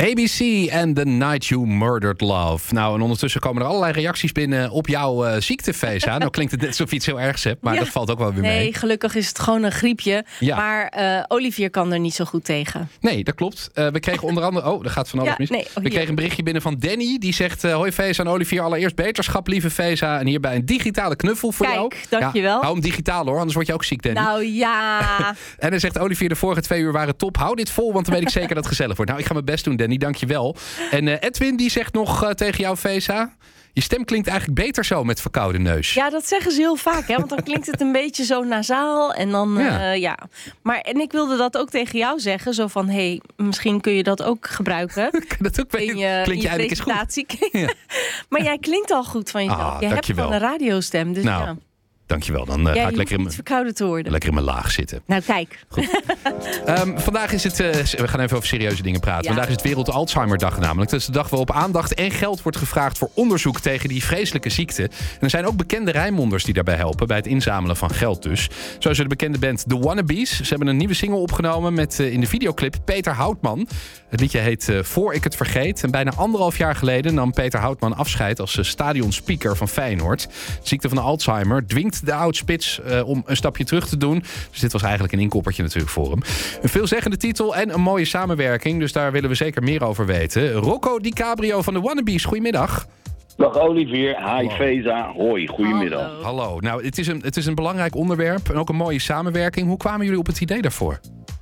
ABC and The Night You Murdered Love. Nou, en ondertussen komen er allerlei reacties binnen op jouw ziekte, Feza. Nou klinkt het net alsof je iets heel ergs hebt, maar dat valt ook wel weer mee. Nee, gelukkig is het gewoon een griepje. Ja. Maar Olivier kan er niet zo goed tegen. Nee, dat klopt. We kregen onder andere... Oh, daar gaat van alles mis. We kregen een berichtje binnen van Danny. Die zegt, hoi Feza en Olivier, allereerst beterschap, lieve Feza. En hierbij een digitale knuffel voor jou. Kijk, dankjewel. Hou hem digitaal hoor, anders word je ook ziek, Danny. Nou ja. En hij zegt, Olivier, de vorige 2 uur waren top. Hou dit vol, want dan weet ik zeker dat het gezellig wordt. Nou, ik ga mijn best doen, Danny. Dankjewel. En Edwin, die zegt nog tegen jou, Feza... Je stem klinkt eigenlijk beter zo met verkoude neus. Ja, dat zeggen ze heel vaak, hè? Want dan klinkt het een beetje zo nasaal. En dan, en ik wilde dat ook tegen jou zeggen. Zo van, misschien kun je dat ook gebruiken. Dat ook in je presentatie. Ja. Maar jij klinkt al goed van jezelf. Je hebt van een radiostem, dus ja. Dankjewel. Dan ga ik lekker in mijn laag zitten. Nou, kijk. Goed. Vandaag is het... we gaan even over serieuze dingen praten. Ja. Vandaag is het Wereld Alzheimerdag namelijk. Dat is de dag waarop aandacht en geld wordt gevraagd voor onderzoek tegen die vreselijke ziekte. En er zijn ook bekende rijmonders die daarbij helpen bij het inzamelen van geld dus. Zoals de bekende band The Wannabes. Ze hebben een nieuwe single opgenomen met in de videoclip Peter Houtman. Het liedje heet Voor ik het vergeet. En bijna 1,5 jaar geleden nam Peter Houtman afscheid als stadionspeaker van Feyenoord. De ziekte van de Alzheimer dwingt de oudspits om een stapje terug te doen. Dus dit was eigenlijk een inkoppertje natuurlijk voor hem. Een veelzeggende titel en een mooie samenwerking. Dus daar willen we zeker meer over weten. Rocco DiCaprio van de Wannabes, goedemiddag. Dag Olivier, hi Feza, hoi, goedemiddag. Hallo. Nou, het is een belangrijk onderwerp en ook een mooie samenwerking. Hoe kwamen jullie op het idee daarvoor?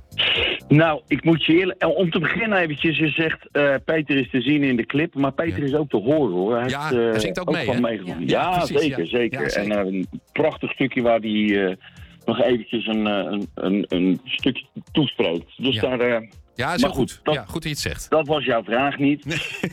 Nou, ik moet je eerlijk... Om te beginnen eventjes, je zegt Peter is te zien in de clip, maar Peter is ook te horen hoor. Hij zingt ook mee, van hè? Ja, precies, zeker. Ja, zeker. En een prachtig stukje waar hij nog eventjes een stukje toespreekt. Dus daar... Ja, is heel goed. Goed dat je het zegt. Dat was jouw vraag niet.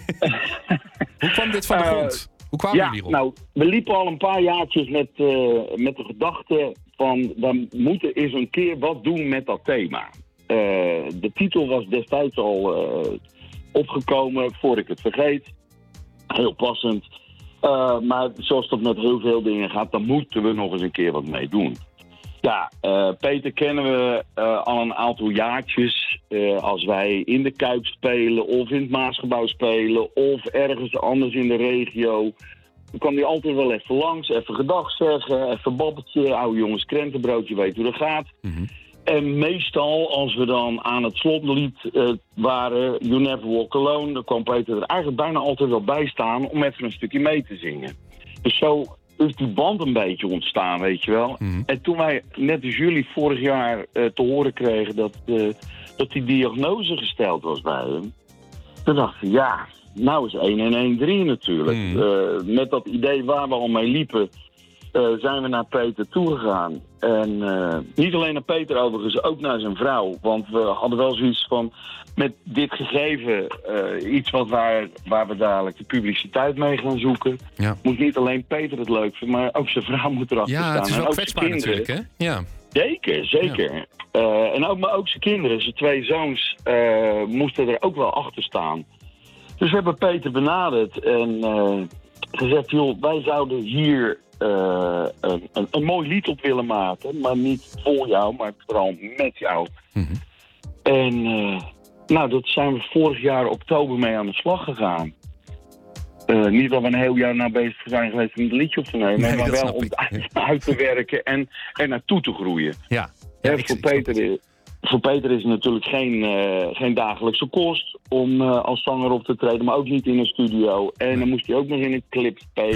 Hoe kwam dit van de grond? Hoe kwamen jullie erop? Nou, we liepen al een paar jaartjes met de gedachte van... we moeten eens een keer wat doen met dat thema. De titel was destijds al opgekomen, voor ik het vergeet. Heel passend. Maar zoals dat met heel veel dingen gaat, dan moeten we nog eens een keer wat mee doen. Ja, Peter kennen we al een aantal jaartjes. Als wij in de Kuip spelen of in het Maasgebouw spelen of ergens anders in de regio... dan kwam hij altijd wel even langs, even gedag zeggen, even babbeltje. Oude jongens, krentenbroodje, weet hoe dat gaat. Mm-hmm. En meestal, als we dan aan het slotlied waren, You Never Walk Alone... dan kwam Peter er eigenlijk bijna altijd wel bij staan om even een stukje mee te zingen. Dus zo is die band een beetje ontstaan, weet je wel. Mm-hmm. En toen wij, net als jullie, vorig jaar te horen kregen dat die diagnose gesteld was bij hem... toen dachten we, nou is 1 en 1 3 natuurlijk. Mm-hmm. Met dat idee waar we al mee liepen... zijn we naar Peter toegegaan. En niet alleen naar Peter overigens, ook naar zijn vrouw. Want we hadden wel zoiets van... met dit gegeven, iets waar we dadelijk de publiciteit mee gaan zoeken... moet niet alleen Peter het leuk vinden, maar ook zijn vrouw moet erachter staan. Ja, het is wel kwetsbaar natuurlijk, hè? Ja. Zeker. Ja. En ook zijn kinderen, zijn 2 zoons, moesten er ook wel achter staan. Dus we hebben Peter benaderd en gezegd... joh, wij zouden hier... een mooi lied op willen maken, maar niet voor jou, maar vooral met jou. Mm-hmm. En dat zijn we vorig jaar oktober mee aan de slag gegaan. Niet dat we een heel jaar nou bezig zijn geweest om het liedje op te nemen, maar wel om het uit te werken en naartoe te groeien. Ja. Voor Peter is het natuurlijk geen dagelijkse kost om als zanger op te treden, maar ook niet in een studio. En dan moest hij ook nog in een clip spelen.